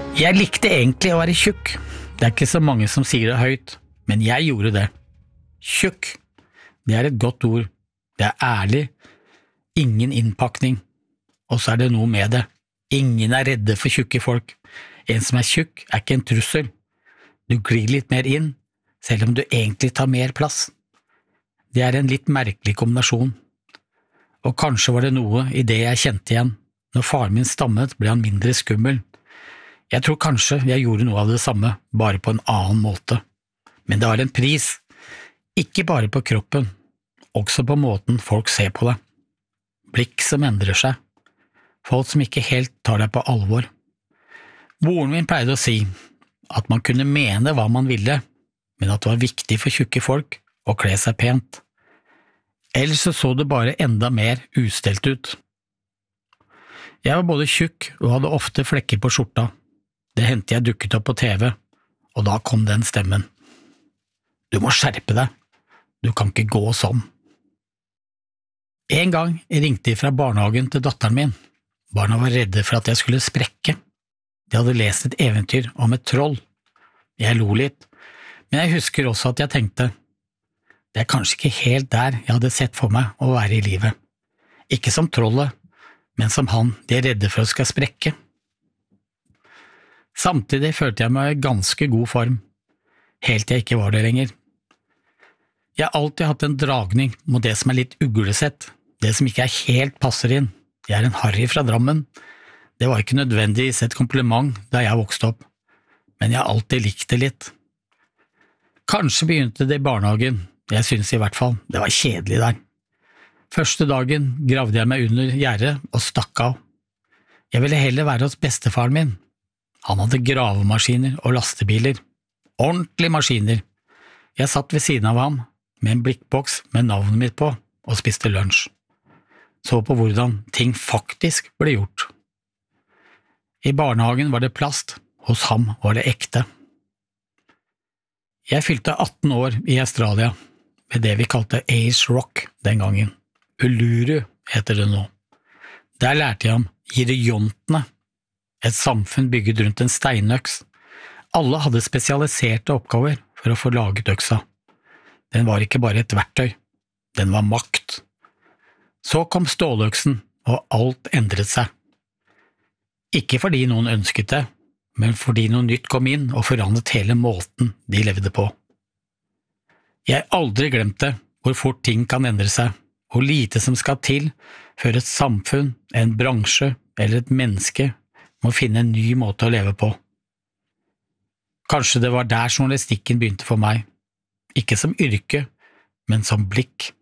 Jeg likte egentlig å være tjukk. Det ikke så mange som sier det høyt, men jeg gjorde det. Tjukk, det et godt ord. Det ærlig, ingen innpakning. Og så det noe med det. Ingen redde for tjukke folk. En som tjukk ikke en trussel. Du glir litt mer inn, selv om du egentlig tar mer plass. Det en litt merkelig kombinasjon. Og kanskje var det noe i det jeg kjente igjen. Når faren min stammet, ble han mindre skummel. Jeg tror kanskje jeg gjorde noe av det samme, bare på en annen måte. Men det har en pris. Ikke bare på kroppen, også på måten folk ser på deg. Blikk som endrer seg. Folk som ikke helt tar deg på alvor. Moren min pleide å si at man kunne mene hva man ville, men at det var viktig for tjukke folk å kle seg pent. Ellers så det bare enda mer ustelt ut. Jeg var både tjukk og hadde ofte flekker på skjorta. Det hendte jeg dukket opp på TV, og da kom den stemmen. Du må skjerpe deg. Du kan ikke gå sånn. En gang ringte jeg fra barnehagen til datteren min. Barna var redde for at jeg skulle sprekke. De hadde lest et eventyr om et troll. Jeg lo litt, men jeg husker også at jeg tenkte, det kanskje ikke helt der jeg hadde sett for meg å være i livet. Ikke som trollet, men som han de redde for å skal sprekke. Samtidig følte jeg meg i ganske god form, helt jeg ikke var det lenger. Jeg har alltid hatt en dragning mot det som litt uglesett, det som ikke helt passer inn. Jeg en Harry fra Drammen. Det var ikke nødvendigvis et kompliment da jeg vokste opp, men jeg har alltid likt det litt. Kanskje begynte det i barnehagen, jeg synes i hvert fall, det var kjedelig der. Første dagen gravde jeg meg under gjerdet og stakk av. Jeg ville heller være hos bestefaren min. Han hadde gravemaskiner og lastebiler. Ordentlige maskiner. Jeg satt ved siden av ham, med en blikkboks med navnet mitt på, og spiste lunsj. Så på hvordan ting faktisk ble gjort. I barnehagen var det plast, hos ham var det ekte. Jeg fylte 18 år i Australia, ved det vi kalte Ace Rock den gangen. Uluru heter det nå. Der lærte jeg om giriontene, et samfunn bygget rundt en steinøks. Alle hadde spesialiserte oppgaver for å få laget øksa. Den var ikke bare et verktøy, den var makt. Så kom ståløksen, og alt endret seg. Ikke fordi noen ønsket det, men fordi noe nytt kom inn og forandret hele måten de levde på. Jeg har aldri glemt det, hvor fort ting kan endre seg, hvor lite som skal til før et samfunn, en bransje eller et menneske må finne en ny måte å leve på. Kanskje det var der journalistikken begynte for meg, ikke som yrke, men som blikk.